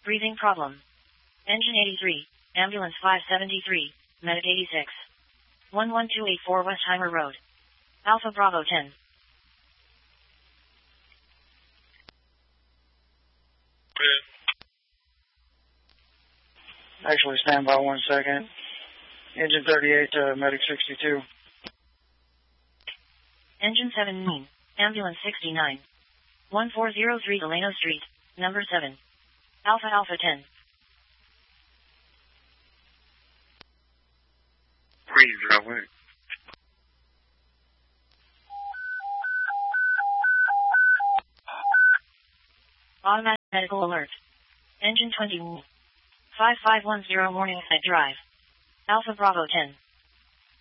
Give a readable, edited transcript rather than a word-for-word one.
Breathing problem. Engine 83, Ambulance 573, Medic 86. 11284 Westheimer Road. Alpha Bravo 10. Actually, stand by 1 second. Engine 38 to Medic 62. Engine 17, Ambulance 69. 1403 Delano Street, number 7. Alpha Alpha 10. Please, Robert. Automatic medical alert. Engine 20. 5510 Morningside Drive. Alpha Bravo 10.